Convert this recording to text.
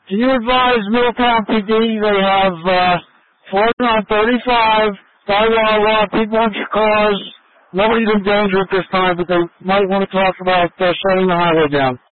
Can you advise Middletown PD? They have flooding on 35, Wawa, people in your cars. Nobody's in danger at this time, but they might want to talk about shutting the highway down.